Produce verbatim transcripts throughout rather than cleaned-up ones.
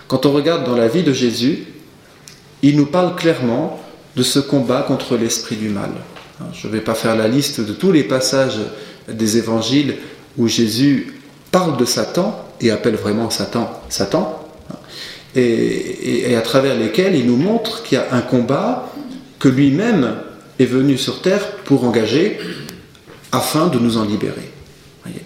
Quand on regarde dans la vie de Jésus, il nous parle clairement de ce combat contre l'esprit du mal. Je ne vais pas faire la liste de tous les passages des évangiles où Jésus parle de Satan et appelle vraiment Satan Satan, et, et, et à travers lesquels il nous montre qu'il y a un combat que lui-même est venu sur terre pour engager afin de nous en libérer. Voyez.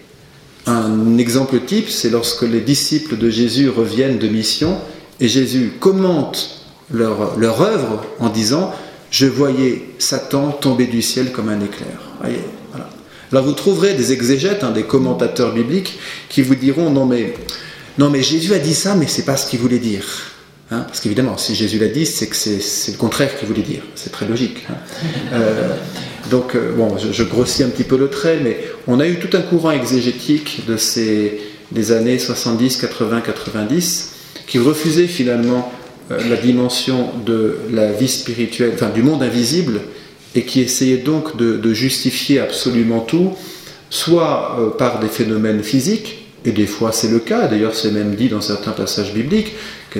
Un exemple type, c'est lorsque les disciples de Jésus reviennent de mission et Jésus commente leur, leur œuvre en disant « Je voyais Satan tomber du ciel comme un éclair. » Voyez, voilà. Là, vous trouverez des exégètes, hein, des commentateurs bibliques qui vous diront « Non mais, non mais Jésus a dit ça, mais c'est pas ce qu'il voulait dire. » Hein, parce qu'évidemment, si Jésus l'a dit, c'est que c'est, c'est le contraire qu'il voulait dire. C'est très logique. Hein. Euh, donc, euh, bon, je, je grossis un petit peu le trait, mais on a eu tout un courant exégétique de ces, des années soixante-dix, quatre-vingts, quatre-vingt-dix qui refusait finalement euh, la dimension de la vie spirituelle, enfin du monde invisible, et qui essayait donc de, de justifier absolument tout, soit euh, par des phénomènes physiques, et des fois c'est le cas, d'ailleurs c'est même dit dans certains passages bibliques,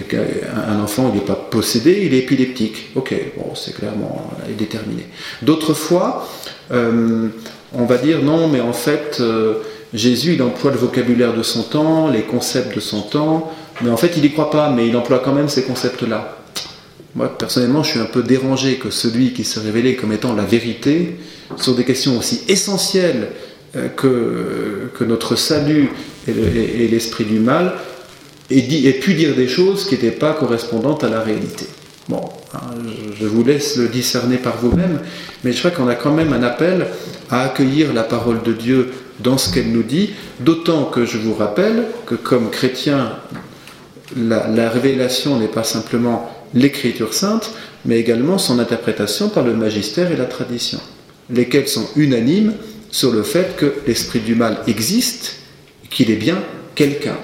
un enfant il n'est pas possédé, il est épileptique. Ok, bon, c'est clairement euh, déterminé. D'autres fois, euh, on va dire non, mais en fait, euh, Jésus il emploie le vocabulaire de son temps, les concepts de son temps, mais en fait il n'y croit pas, mais il emploie quand même ces concepts-là. Moi, personnellement, je suis un peu dérangé que celui qui s'est révélé comme étant la vérité, sur des questions aussi essentielles euh, que, que notre salut et, le, et, et l'esprit du mal, et, dit, et pu dire des choses qui n'étaient pas correspondantes à la réalité. Bon, hein, je, je vous laisse le discerner par vous-même, mais je crois qu'on a quand même un appel à accueillir la parole de Dieu dans ce qu'elle nous dit, d'autant que je vous rappelle que comme chrétien, la, la révélation n'est pas simplement l'écriture sainte, mais également son interprétation par le magistère et la tradition, lesquels sont unanimes sur le fait que l'esprit du mal existe, qu'il est bien quelqu'un.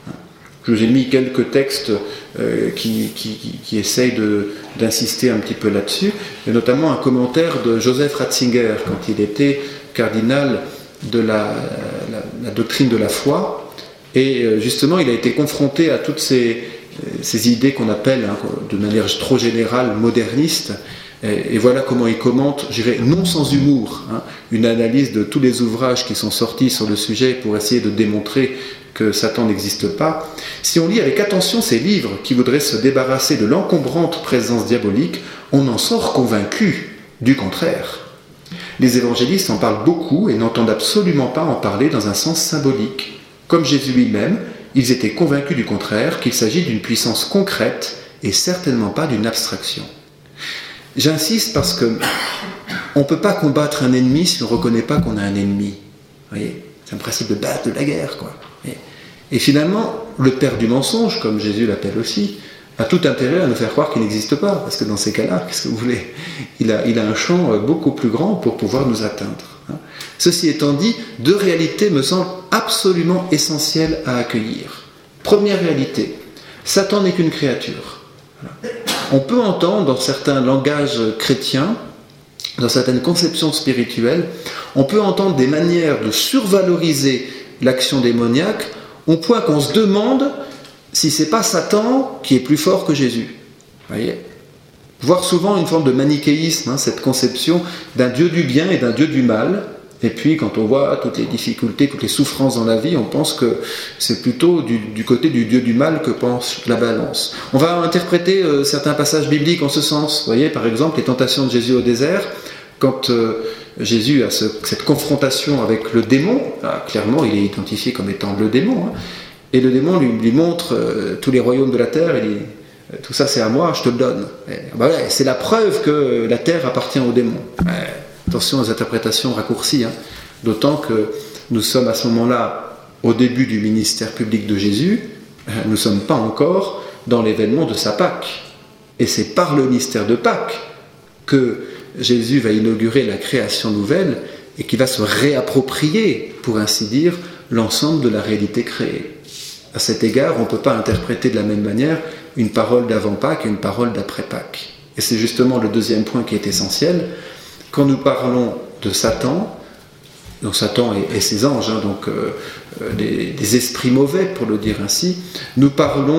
Je vous ai mis quelques textes euh, qui, qui, qui, qui essayent de, d'insister un petit peu là-dessus, et notamment un commentaire de Joseph Ratzinger, quand il était cardinal de la, la, la doctrine de la foi, et euh, justement il a été confronté à toutes ces, ces idées qu'on appelle, hein, de manière trop générale, modernistes, et, et voilà comment il commente, je dirais, non sans humour, hein, une analyse de tous les ouvrages qui sont sortis sur le sujet pour essayer de démontrer que Satan n'existe pas. Si on lit avec attention ces livres qui voudraient se débarrasser de l'encombrante présence diabolique, on en sort convaincu du contraire. Les évangélistes en parlent beaucoup et n'entendent absolument pas en parler dans un sens symbolique. Comme Jésus lui-même, ils étaient convaincus du contraire, qu'il s'agit d'une puissance concrète et certainement pas d'une abstraction. J'insiste parce que on ne peut pas combattre un ennemi si on ne reconnaît pas qu'on a un ennemi. Vous voyez ? C'est un principe de base de la guerre, quoi. Et finalement, le père du mensonge, comme Jésus l'appelle aussi, a tout intérêt à nous faire croire qu'il n'existe pas, parce que dans ces cas-là, qu'est-ce que vous voulez ? Il a, il a un champ beaucoup plus grand pour pouvoir nous atteindre. Ceci étant dit, deux réalités me semblent absolument essentielles à accueillir. Première réalité, Satan n'est qu'une créature. On peut entendre dans certains langages chrétiens, dans certaines conceptions spirituelles, on peut entendre des manières de survaloriser l'action démoniaque au point qu'on se demande si c'est pas Satan qui est plus fort que Jésus. Vous voyez ? Voire souvent une forme de manichéisme, hein, cette conception d'un Dieu du bien et d'un Dieu du mal. Et puis quand on voit toutes les difficultés, toutes les souffrances dans la vie, on pense que c'est plutôt du, du côté du Dieu du mal que pense la balance. On va interpréter euh, certains passages bibliques en ce sens. Vous voyez, par exemple, les tentations de Jésus au désert, quand euh, Jésus a ce, cette confrontation avec le démon, ah, clairement il est identifié comme étant le démon, hein, et le démon lui, lui montre euh, tous les royaumes de la terre, et dit « tout ça c'est à moi, je te le donne ». Ben ouais, c'est la preuve que la terre appartient au démon. Ouais, attention aux interprétations raccourcies, hein, d'autant que nous sommes à ce moment-là au début du ministère public de Jésus, nous ne sommes pas encore dans l'événement de sa Pâque. Et c'est par le mystère de Pâques que Jésus va inaugurer la création nouvelle et qui va se réapproprier, pour ainsi dire, l'ensemble de la réalité créée. À cet égard, on ne peut pas interpréter de la même manière une parole d'avant Pâques et une parole d'après Pâques. Et c'est justement le deuxième point qui est essentiel. Quand nous parlons de Satan, donc Satan et, et ses anges, hein, donc euh, des, des esprits mauvais pour le dire ainsi, nous parlons